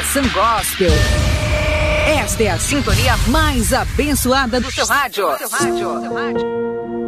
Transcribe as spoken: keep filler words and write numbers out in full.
Estação Gospel. Esta é a sintonia mais abençoada do seu rádio. Do seu rádio. Do seu rádio.